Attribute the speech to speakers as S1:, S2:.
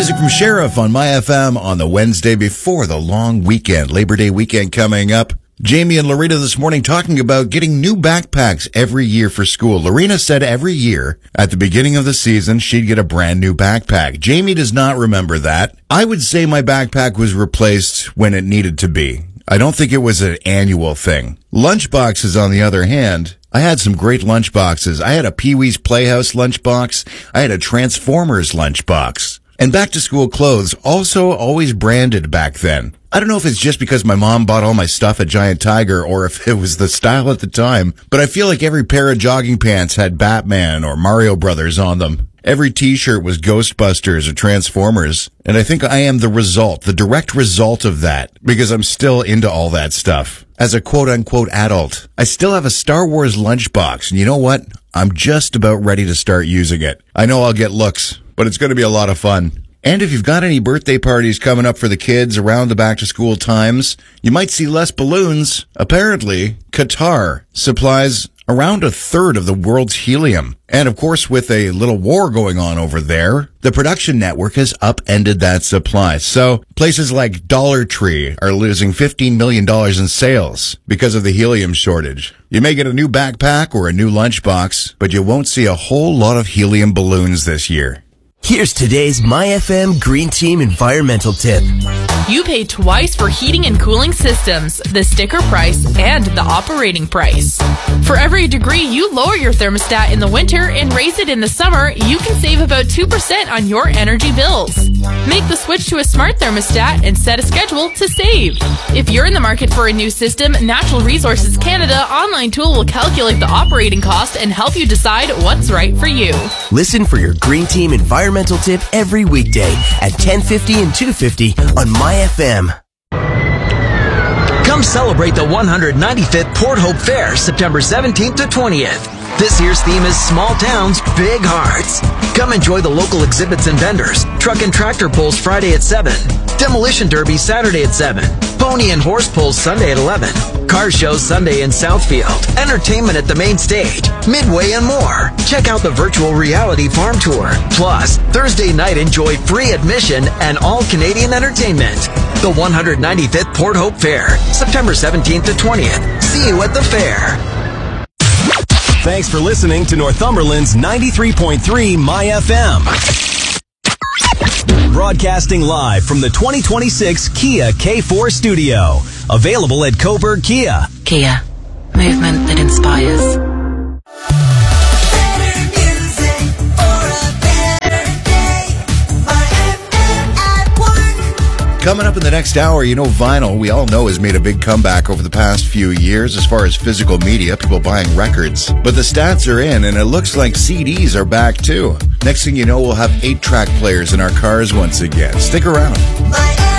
S1: Music from Sheriff on My FM on the Wednesday before the long weekend, Labor Day weekend coming up. Jamie and Lorena this morning talking about getting new backpacks every year for school. Lorena said every year at the beginning of the season she'd get a brand new backpack. Jamie does not remember that. I would say my backpack was replaced when it needed to be. I don't think it was an annual thing. Lunchboxes, on the other hand, I had some great lunchboxes. I had a Pee-wee's Playhouse lunchbox. I had a Transformers lunchbox. And back-to-school clothes, also always branded back then. I don't know if it's just because my mom bought all my stuff at Giant Tiger or if it was the style at the time, but I feel like every pair of jogging pants had Batman or Mario Brothers on them. Every t-shirt was Ghostbusters or Transformers, and I think I am the direct result of that, because I'm still into all that stuff. As a quote-unquote adult, I still have a Star Wars lunchbox, and you know what? I'm just about ready to start using it. I know I'll get looks, but it's going to be a lot of fun. And if you've got any birthday parties coming up for the kids around the back-to-school times, you might see less balloons. Apparently, Qatar supplies around a third of the world's helium. And of course, with a little war going on over there, the production network has upended that supply. So places like Dollar Tree are losing $15 million in sales because of the helium shortage. You may get a new backpack or a new lunchbox, but you won't see a whole lot of helium balloons this year.
S2: Here's today's MyFM Green Team environmental tip.
S3: You pay twice for heating and cooling systems, the sticker price, and the operating price. For every degree you lower your thermostat in the winter and raise it in the summer, you can save about 2% on your energy bills. Make the switch to a smart thermostat and set a schedule to save. If you're in the market for a new system, Natural Resources Canada online tool will calculate the operating cost and help you decide what's right for you.
S2: Listen for your Green Team environmental tip every weekday at 10:50 and 2:50 on MyFM.
S4: Come celebrate the 195th Port Hope Fair, September 17th to 20th. This year's theme is Small Towns, Big Hearts. Come enjoy the local exhibits and vendors. Truck and tractor pulls Friday at 7. Demolition Derby Saturday at 7. Pony and horse pulls Sunday at 11. Car shows Sunday in Southfield. Entertainment at the main stage. Midway and more. Check out the virtual reality farm tour. Plus, Thursday night enjoy free admission and all Canadian entertainment. The 195th Port Hope Fair, September 17th to 20th. See you at the fair.
S5: Thanks for listening to Northumberland's 93.3 MyFM. Broadcasting live from the 2026 Kia K4 studio. Available at Coburg Kia.
S6: Kia. Movement that inspires.
S1: Coming up in the next hour, vinyl, we all know, has made a big comeback over the past few years as far as physical media, people buying records. But the stats are in, and it looks like CDs are back too. Next thing you know, we'll have 8-track players in our cars once again. Stick around.